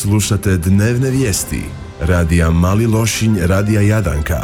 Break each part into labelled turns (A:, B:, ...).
A: Slušate dnevne vijesti radija Mali Lošinj, radija Jadranka.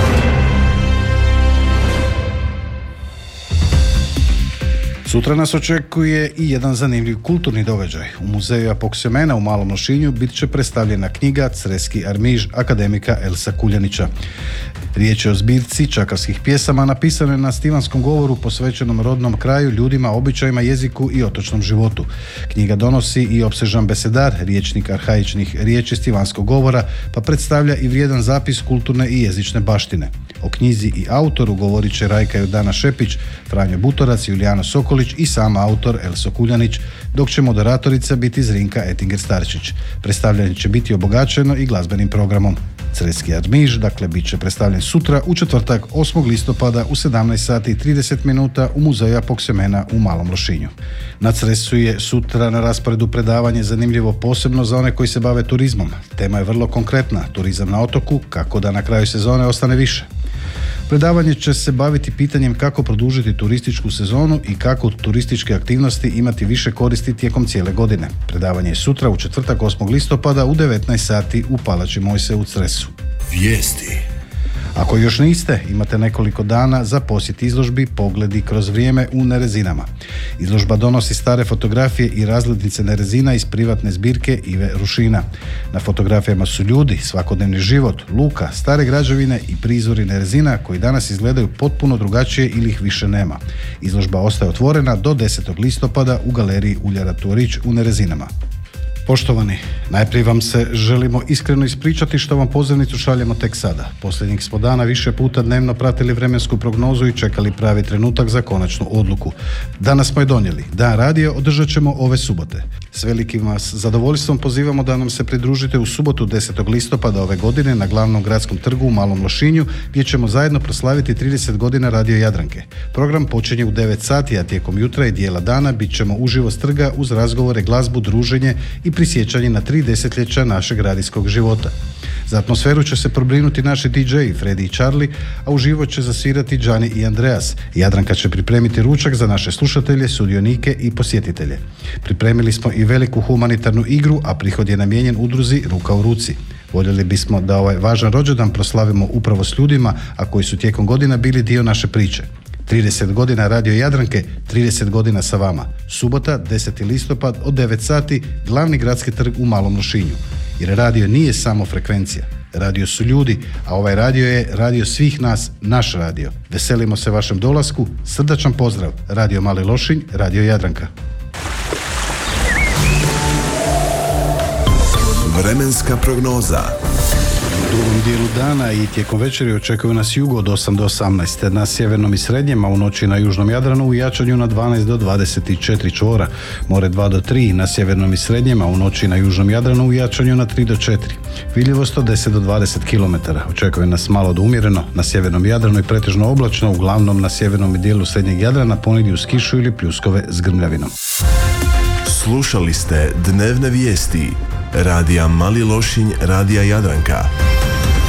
B: Sutra nas očekuje i jedan zanimljiv kulturni događaj. U muzeju Apoksemena u Malom Lošinju bit će predstavljena knjiga Creski armiž akademika Elsa Kuljanića. Riječ je o zbirci čakavskih pjesama napisane na stivanskom govoru posvećenom rodnom kraju, ljudima, običajima, jeziku i otočnom životu. Knjiga donosi i opsežan besedar, rječnik arhaičnih riječi stivanskog govora, pa predstavlja i vrijedan zapis kulturne i jezične baštine. O knjizi i autoru govorit će Rajka Jordana Šepić, Franjo Butorac, Julijano Sokolić i sam autor Elso Kuljanić, dok će moderatorica biti Zrinka Etinger-Starčić. Predstavljanje će biti obogaćeno i glazbenim programom. Creski armiž, dakle, bit će predstavljen sutra u četvrtak 8. listopada u 17 sati i 30 minuta u muzeju Apoksemena u Malom Lošinju. Na Cresu je sutra na rasporedu predavanje zanimljivo posebno za one koji se bave turizmom. Tema je vrlo konkretna, turizam na otoku, kako da na kraju sezone ostane više. Predavanje će se baviti pitanjem kako produžiti turističku sezonu i kako turističke aktivnosti imati više koristi tijekom cijele godine. Predavanje je sutra u četvrtak 8. listopada u 19 sati u Palači Mojse u Cresu.
A: Vijesti.
B: Ako još niste, imate nekoliko dana za posjet izložbi Pogledi kroz vrijeme u Nerezinama. Izložba donosi stare fotografije i razglednice Nerezina iz privatne zbirke Ive Rušina. Na fotografijama su ljudi, svakodnevni život, luka, stare građevine i prizori Nerezina koji danas izgledaju potpuno drugačije ili ih više nema. Izložba ostaje otvorena do 10. listopada u galeriji Uljara Tuorić u Nerezinama. Poštovani, najprije vam se želimo iskreno ispričati što vam pozivnicu šaljemo tek sada. Posljednjih smo dana više puta dnevno pratili vremensku prognozu i čekali pravi trenutak za konačnu odluku. Danas smo je donijeli. Dan radio održat ćemo ove subote. S velikim vas zadovoljstvom pozivamo da nam se pridružite u subotu 10. listopada ove godine na glavnom gradskom trgu u Malom Lošinju, gdje ćemo zajedno proslaviti 30 godina radio Jadranke. Program počinje u 9 sati, a tijekom jutra i dijela dana bit ćemo uživo s trga uz razgovore, glazbu, druženje i prisjećanje na 3 desetljeća našeg radijskog života. Za atmosferu će se pobrinuti naši DJ-i Freddy i Charlie, a uživo će zasvirati Gianni i Andreas. Jadranka će pripremiti ručak za naše slušatelje, sudionike i posjetitelje. Pripremili smo i veliku humanitarnu igru, a prihod je namijenjen udruzi Ruka u ruci. Voljeli bismo da ovaj važan rođendan proslavimo upravo s ljudima, a koji su tijekom godina bili dio naše priče. 30 godina radio Jadranke, 30 godina sa vama. Subota, 10. listopad od 9 sati, glavni gradski trg u Malom Lošinju. Jer radio nije samo frekvencija. Radio su ljudi, a ovaj radio je radio svih nas, naš radio. Veselimo se vašem dolasku, srdačan pozdrav. Radio Mali Lošinj, radio Jadranka.
A: Vremenska prognoza.
B: U drugom dijelu dana i tijekom večeri očekuju nas jugo od 8 do 18, na sjevernom i srednjem, a u noći na južnom Jadranu u jačanju na 12 do 24 čvora, more 2 do 3 na sjevernom i srednjem, a u noći na južnom Jadranu u jačanju na 3 do 4. Vidljivost od 10 do 20 km. Očekuje nas malo do umjereno na sjevernom Jadranu i pretežno oblačno, uglavnom na sjevernom dijelu srednjeg Jadrana ponegdje uz kišu ili pljuskove s grmljavinom.
A: Slušali ste dnevne vijesti radija Mali Lošinj, radija Jadranka.